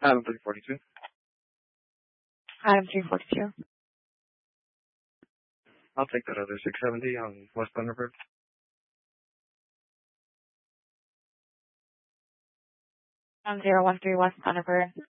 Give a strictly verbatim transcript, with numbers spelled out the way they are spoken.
Item three forty-two. Item three forty-two. I'll take that other six seventy on West Thunderbird. Um, zero one three West Thunderbird.